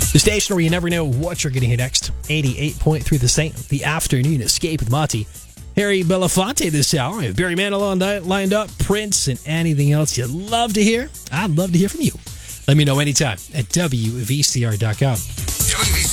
The station where you never know what you're going to hear next. 88.3 The Same. The Afternoon Escape with Monty. Harry Belafonte this hour. We have Barry Manilow lined up, Prince, and anything else you'd love to hear. I'd love to hear from you. Let me know anytime at WVCR.com.